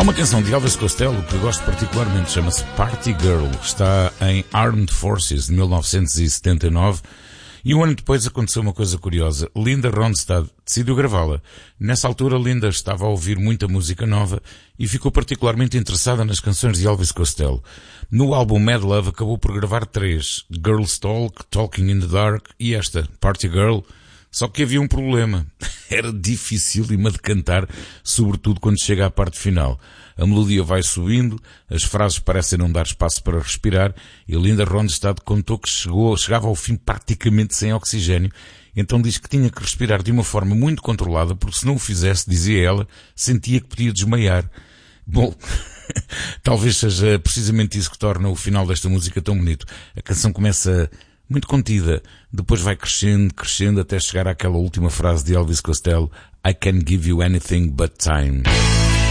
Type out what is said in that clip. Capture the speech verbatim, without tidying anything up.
uma canção de Elvis Costello que gosto particularmente, chama-se Party Girl, está em Armed Forces de mil novecentos e setenta e nove e um ano depois aconteceu uma coisa curiosa. Linda Ronstadt decidiu gravá-la. Nessa altura Linda estava a ouvir muita música nova e ficou particularmente interessada nas canções de Elvis Costello. No álbum Mad Love acabou por gravar três: Girls Talk, Talking in the Dark e esta, Party Girl. Só que havia um problema. Era dificílima de cantar, sobretudo quando chega à parte final. A melodia vai subindo, as frases parecem não dar espaço para respirar e Linda Ronstadt contou que chegou, chegava ao fim praticamente sem oxigênio. Então diz que tinha que respirar de uma forma muito controlada, porque se não o fizesse, dizia ela, sentia que podia desmaiar. Bom, talvez seja precisamente isso que torna o final desta música tão bonito. A canção começa muito contida, depois vai crescendo, crescendo, até chegar àquela última frase de Elvis Costello: I can give you anything but time.